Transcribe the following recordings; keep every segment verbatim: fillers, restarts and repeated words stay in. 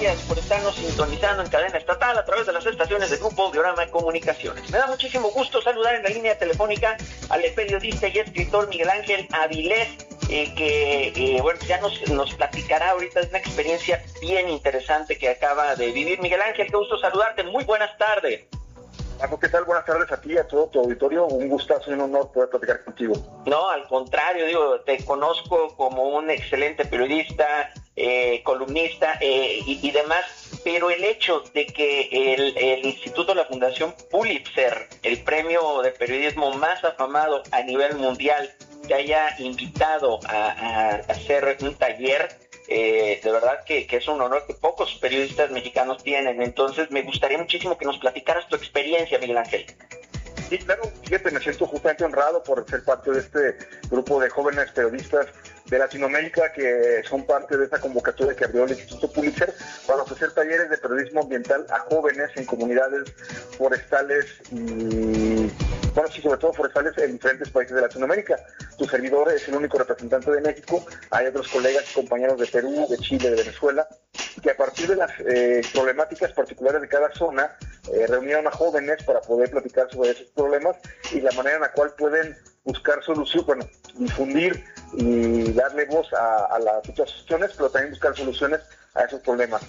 gracias por estarnos sintonizando en cadena estatal a través de las estaciones de Grupo Audiorama Comunicaciones. Me da muchísimo gusto saludar en la línea telefónica al periodista y escritor Miguel Ángel Avilés, eh, que eh, bueno, ya nos, nos platicará ahorita de una experiencia bien interesante que acaba de vivir. Miguel Ángel, qué gusto saludarte, muy buenas tardes. Paco, ¿qué tal? Buenas tardes a ti y a todo tu auditorio. Un gustazo y un honor poder platicar contigo. No, al contrario, digo, te conozco como un excelente periodista, eh, columnista eh, y, y demás, pero el hecho de que el, el Instituto de la Fundación Pulitzer, el premio de periodismo más afamado a nivel mundial, te haya invitado a, a hacer un taller, Eh, de verdad que, que es un honor que pocos periodistas mexicanos tienen. Entonces me gustaría muchísimo que nos platicaras tu experiencia, Miguel Ángel. Sí, claro, fíjate, me siento justamente honrado por ser parte de este grupo de jóvenes periodistas de Latinoamérica que son parte de esta convocatoria que abrió el Instituto Pulitzer para ofrecer talleres de periodismo ambiental a jóvenes en comunidades forestales y, bueno, sí, sobre todo forestales en diferentes países de Latinoamérica. Tu servidor es el único representante de México, hay otros colegas y compañeros de Perú, de Chile, de Venezuela, que a partir de las eh, problemáticas particulares de cada zona, eh, reunieron a jóvenes para poder platicar sobre esos problemas y la manera en la cual pueden buscar soluciones, bueno, difundir y darle voz a, a las situaciones, pero también buscar soluciones a esos problemas.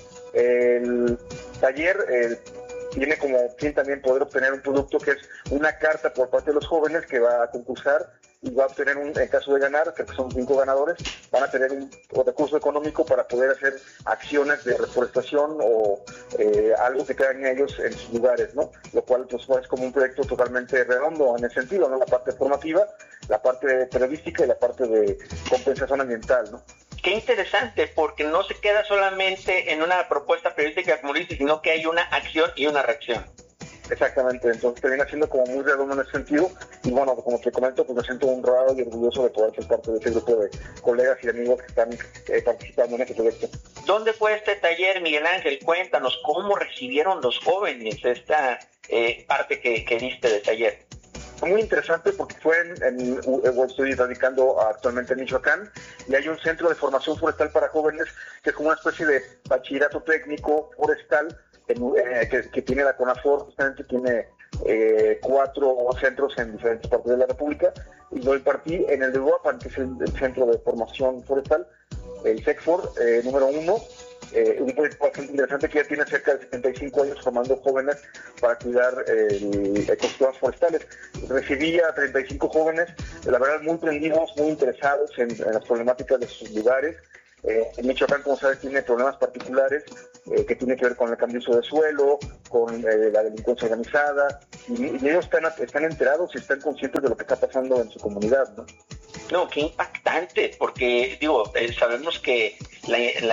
El taller eh, tiene como fin también poder obtener un producto que es una carta por parte de los jóvenes que va a concursar y va a obtener, un, en caso de ganar, creo que son cinco ganadores, van a tener un, un recurso económico para poder hacer acciones de reforestación o eh, algo que tengan ellos en sus lugares, ¿no? Lo cual pues, es como un proyecto totalmente redondo en ese sentido, ¿no? La parte formativa, la parte periodística y la parte de compensación ambiental, ¿no? Qué interesante, porque no se queda solamente en una propuesta periodística, como dices, sino que hay una acción y una reacción. Exactamente, entonces te viene haciendo como muy redondo en ese sentido y bueno, como te comento, pues me siento honrado y orgulloso de poder ser parte de este grupo de colegas y amigos que están eh, participando en este proyecto. ¿Dónde fue este taller, Miguel Ángel? Cuéntanos, ¿cómo recibieron los jóvenes esta eh, parte que, que diste de taller? Fue muy interesante porque fue en, en, en estoy radicando actualmente en Michoacán y hay un centro de formación forestal para jóvenes que es como una especie de bachillerato técnico forestal en, eh, que, que tiene la CONAFOR, justamente tiene eh, cuatro centros en diferentes partes de la República y lo impartí en el de Uruapan, que es el, el centro de formación forestal, el SECFOR eh, número uno. Eh, un proyecto bastante interesante que ya tiene cerca de setenta y cinco años formando jóvenes para cuidar eh, ecosistemas forestales. Recibí a treinta y cinco jóvenes, la verdad muy prendidos, muy interesados en, en las problemáticas de sus lugares. Eh, en Michoacán, como sabes, tiene problemas particulares eh, que tienen que ver con el cambio de uso de suelo, con eh, la delincuencia organizada, y, y ellos están, están enterados y están conscientes de lo que está pasando en su comunidad, ¿no? No, qué impactante, porque digo, eh, sabemos que la,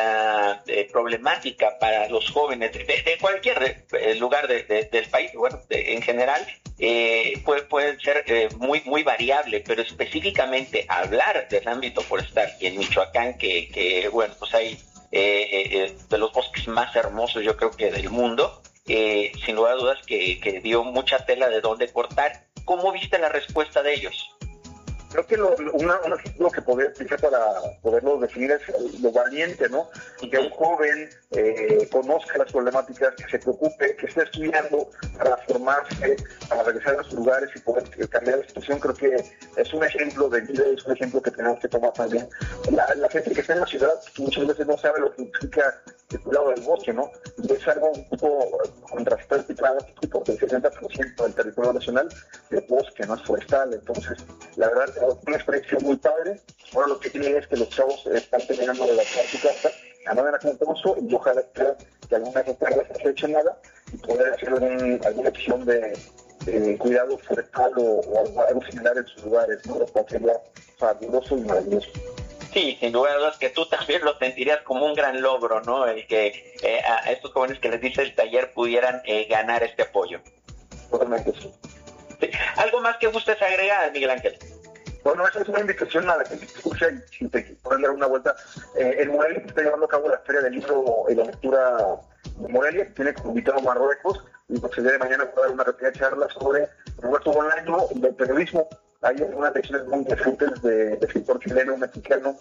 la eh, problemática para los jóvenes de, de cualquier eh, lugar de, de, del país, bueno, de, en general, eh, puede, puede ser eh, muy muy variable, pero específicamente hablar del ámbito forestal y en Michoacán, que, que bueno, pues hay eh, eh, de los bosques más hermosos, yo creo que del mundo, eh, sin lugar a dudas que, que dio mucha tela de dónde cortar. ¿Cómo viste la respuesta de ellos? Creo que lo, una, un ejemplo que podría explicar para poderlo definir es lo valiente, ¿no? Que un joven eh, conozca las problemáticas, que se preocupe, que esté estudiando para formarse, para regresar a sus lugares y poder cambiar la situación. Creo que es un ejemplo de vida, es un ejemplo que tenemos que tomar también. La, la gente que está en la ciudad muchas veces no sabe lo que implica el cuidado del bosque, ¿no? Y es algo un poco contrastante, porque el sesenta por ciento del territorio nacional es bosque, no es forestal. Entonces, la verdad, es una experiencia muy padre. Ahora lo que tiene es que los chavos están terminando de adaptar su casa a manera como uso y ojalá que alguna vez no se hecho nada y poder hacer un, alguna acción de, de cuidado forestal o, o algo, algo similar en sus lugares, ¿no? Lo cual sería fabuloso y maravilloso. Sí, sin duda dudas que tú también lo sentirías como un gran logro, ¿no? El que eh, a estos jóvenes que les dice el taller pudieran eh, ganar este apoyo. Totalmente sí. Sí. ¿Algo más que gustes agregar, Miguel Ángel? Bueno, esa es una invitación a la gente que escucha y si te pueden dar una vuelta. Eh, el Morelia está llevando a cabo la Feria del Libro y la Lectura de Morelia, que tiene como invitado a Marruecos, y pues el día de mañana voy a dar una pequeña charla sobre Roberto Bolaño y el periodismo. Hay unas lecciones muy interesantes de, de escritor chileno, mexicano,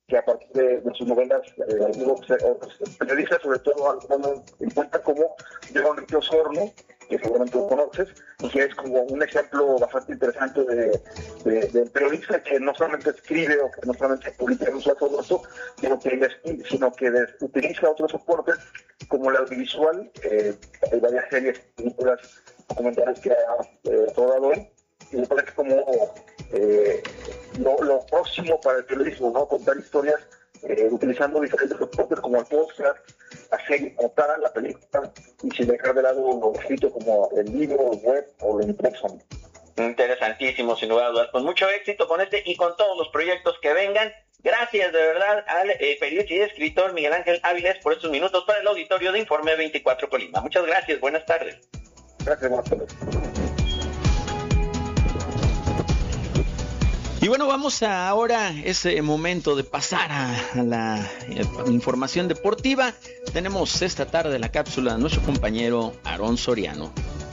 que a partir de, de sus novelas, eh, algunos periodistas, sobre todo, toman en cuenta como Diego Enrique Osorno, que seguramente lo conoces, y que es como un ejemplo bastante interesante de, de, de periodista que no solamente escribe o que no solamente publica en un solo formato, sino que, sino que des, utiliza otros soportes como el audiovisual. Eh, hay varias series, películas, documentales que ha eh, rodado él, y me parece como eh, lo, lo próximo para el periodismo, ¿no? Contar historias eh, utilizando diferentes soportes como el podcast, la serie como tal, la película, y sin dejar de lado lo escrito como el libro, el web o el impreso. Interesantísimo, sin lugar a dudas. Con mucho éxito con este y con todos los proyectos que vengan. Gracias de verdad al eh, periodista y escritor Miguel Ángel Áviles por estos minutos para el auditorio de Informe veinticuatro Colima. Muchas gracias, buenas tardes. Gracias, buenas tardes. Y bueno, vamos a ahora ese momento de pasar a la información deportiva. Tenemos esta tarde la cápsula de nuestro compañero Aarón Soriano.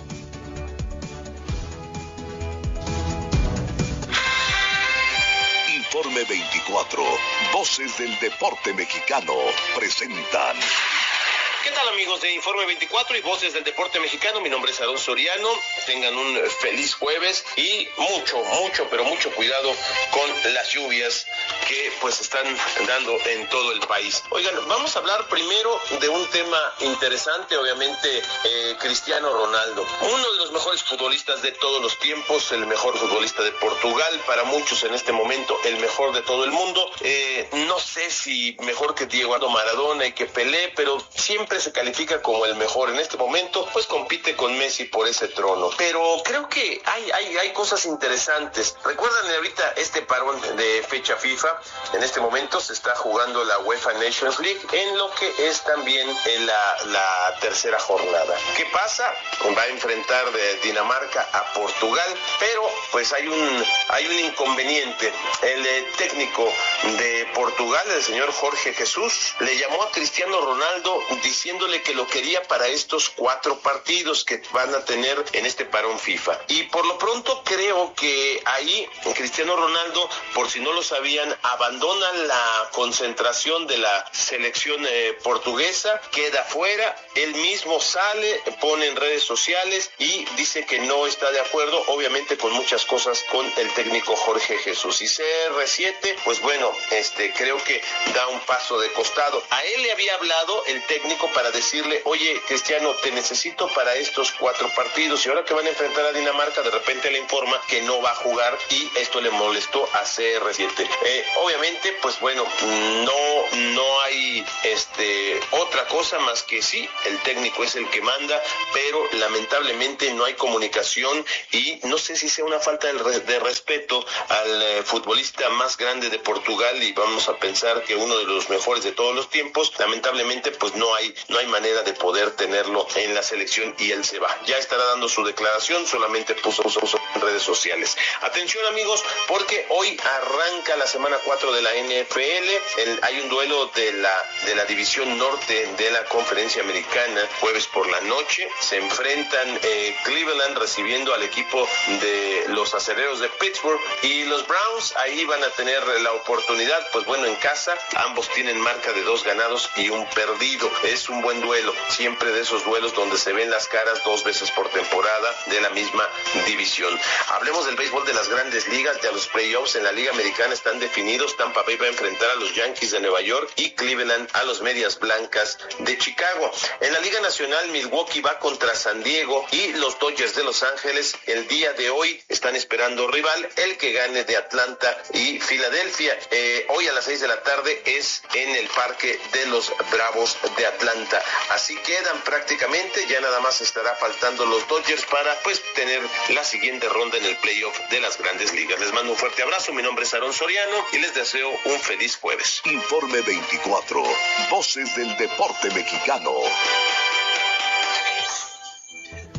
Informe veinticuatro, Voces del Deporte Mexicano, presentan. ¿Qué tal, amigos de Informe veinticuatro y Voces del Deporte Mexicano? Mi nombre es Aarón Soriano. Tengan un feliz jueves y mucho, mucho, pero mucho cuidado con las lluvias que pues están dando en todo el país. Oigan, vamos a hablar primero de un tema interesante, obviamente, eh, Cristiano Ronaldo. Uno de los mejores futbolistas de todos los tiempos, el mejor futbolista de Portugal, para muchos en este momento el mejor de todo el mundo. Eh, no sé si mejor que Diego Armando Maradona y que Pelé, pero siempre se califica como el mejor. En este momento pues compite con Messi por ese trono, pero creo que hay, hay, hay cosas interesantes. Recuerdan ahorita este parón de fecha FIFA. En este momento se está jugando la UEFA Nations League, en lo que es también en la, la tercera jornada. ¿Qué pasa? Va a enfrentar de Dinamarca a Portugal, pero pues hay un hay un inconveniente. El eh, técnico de Portugal, el señor Jorge Jesús, le llamó a Cristiano Ronaldo diciéndole que lo quería para estos cuatro partidos que van a tener en este parón FIFA. Y por lo pronto creo que ahí Cristiano Ronaldo, por si no lo sabían, abandona la concentración de la selección eh, portuguesa, queda fuera, él mismo sale, pone en redes sociales y dice que no está de acuerdo, obviamente con muchas cosas, con el técnico Jorge Jesús. Y C R siete, pues bueno, este creo que da un paso de costado. A él le había hablado el técnico para decirle, oye, Cristiano, te necesito para estos cuatro partidos, y ahora que van a enfrentar a Dinamarca, de repente le informa que no va a jugar, y esto le molestó a C R siete. Eh, obviamente, pues bueno, no, no hay este otra cosa más que sí, el técnico es el que manda, pero lamentablemente no hay comunicación, y no sé si sea una falta de, de respeto al eh, futbolista más grande de Portugal, y vamos a pensar que uno de los mejores de todos los tiempos. Lamentablemente, pues no hay no hay manera de poder tenerlo en la selección, y él se va. Ya estará dando su declaración, solamente puso, puso, puso en redes sociales. Atención, amigos, porque hoy arranca la semana cuatro de la N F L. El, hay un duelo de la de la división norte de la Conferencia Americana, jueves por la noche. Se enfrentan eh, Cleveland recibiendo al equipo de los Acereros de Pittsburgh, y los Browns ahí van a tener la oportunidad, pues bueno, en casa. Ambos tienen marca de dos ganados y un perdido. Es un buen duelo, siempre de esos duelos donde se ven las caras dos veces por temporada de la misma división. Hablemos del béisbol de las grandes ligas. Ya los playoffs en la Liga Americana están definidos. Tampa Bay va a enfrentar a los Yankees de Nueva York y Cleveland a los Medias Blancas de Chicago. En la Liga Nacional, Milwaukee va contra San Diego, y los Dodgers de Los Ángeles el día de hoy están esperando rival, el que gane de Atlanta y Filadelfia. Eh, hoy a las seis de la tarde es en el Parque de los Bravos de Atlanta. Así quedan prácticamente, ya nada más estará faltando los Dodgers para pues tener la siguiente ronda en el playoff de las grandes ligas. Les mando un fuerte abrazo, mi nombre es Aarón Soriano y les deseo un feliz jueves. Informe veinticuatro, Voces del Deporte Mexicano.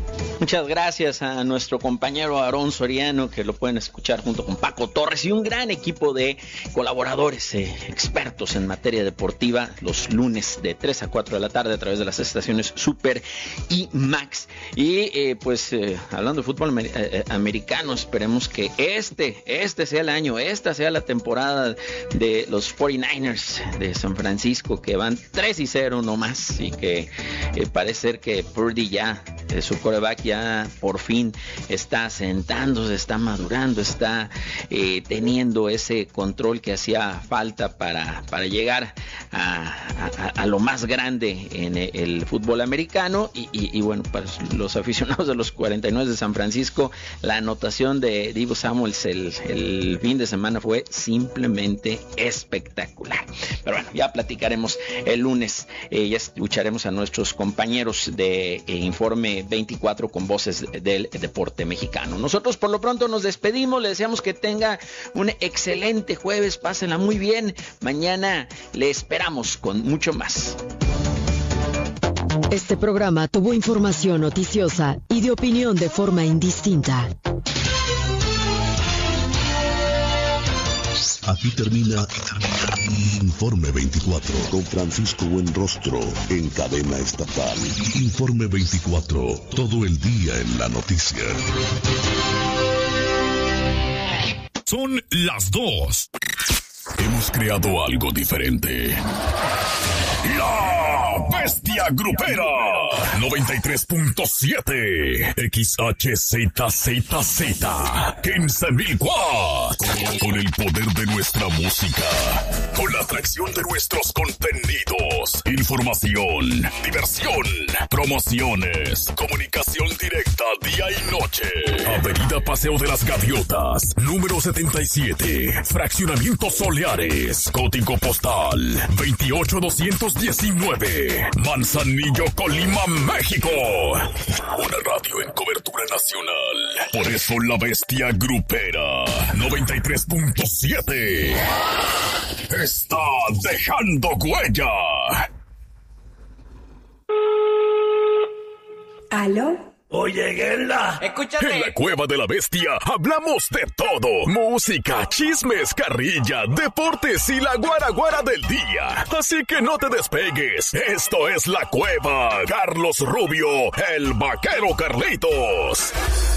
Muchas gracias a nuestro compañero Aarón Soriano, que lo pueden escuchar junto con Paco Torres y un gran equipo de colaboradores eh, expertos en materia deportiva los lunes de tres a cuatro de la tarde a través de las estaciones Super y Max. Y eh, pues eh, hablando de fútbol amer- eh, americano, esperemos que este, este sea el año, esta sea la temporada de los cuarenta y nueve ers de San Francisco, que van tres y cero nomás, y que eh, parece ser que Purdy ya, eh, su quarterback ya por fin está sentándose, está madurando, está eh, teniendo ese control que hacía falta para, para llegar a, a, a lo más grande en el fútbol americano. Y, y, y bueno, para los aficionados de los cuarenta y nueve de San Francisco, la anotación de Deebo Samuels el, el fin de semana fue simplemente espectacular. Pero bueno, ya platicaremos el lunes, eh, ya escucharemos a nuestros compañeros de eh, Informe veinticuatro con voces del deporte mexicano. Nosotros por lo pronto nos despedimos, le deseamos que tenga un excelente jueves, pásenla muy bien, mañana le esperamos con mucho más. Este programa tuvo información noticiosa y de opinión de forma indistinta. Aquí termina Informe veinticuatro con Francisco Buenrostro en cadena estatal. Informe veinticuatro, todo el día en la noticia. Son las dos. Hemos creado algo diferente. La Bestia Grupera noventa y tres punto siete X H Z Z Z quince mil watts. Con el poder de nuestra música, con la atracción de nuestros contenidos, información, diversión, promociones, comunicación directa día y noche. Avenida Paseo de las Gaviotas, número setenta y siete, Fraccionamiento Soleares, código postal veintiocho doscientos diecinueve, Manzanillo, Colima, México. Una radio en cobertura nacional. Por eso la Bestia Grupera noventa y tres punto siete está dejando huella. ¿Aló? Oye, Guelda, escúchate. En la Cueva de la Bestia hablamos de todo. Música, chismes, carrilla, deportes y la guaraguara del día. Así que no te despegues. Esto es La Cueva. Carlos Rubio, el vaquero Carlitos.